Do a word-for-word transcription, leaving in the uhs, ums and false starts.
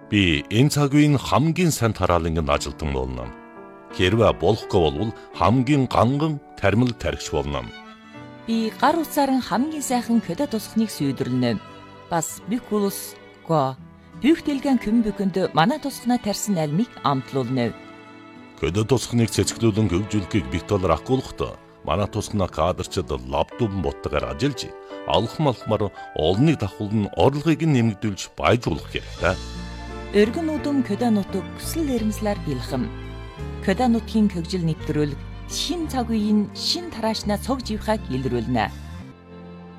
Би энэ цаг үеийн хамгийн сайн тараалангийн ажилтан болно. Хэрвээ болохгүй бол хамгийн ганган тармил тархич болно. Би гар утсаар хамгийн сайхан көдө тусахныг сүйдэрлэнэ. Бас бикулус го бүхтэлгэн көмбөкөнд манай тусахнаа тарьсан альмыг амтлуулна. Көдө тусахныг цэцгэлүүлэн хөгжүүлэхийг битолор ахгуулахдаа манай тусахнаа кадрчид лаптоп боттогоор ажиллаж алхам алхмаар олныг давхулн орлогыг нэмэгдүүлж баяжуулах хэрэгтэй. Өргөн үдэм көдө нутаг хүсэл эрмслэр бэлхэм. Көдө нутгийн хөгжил нэвтрүүлэг шин цаг үеийн шин тараашнаа цог живхаг илрүүлнэ.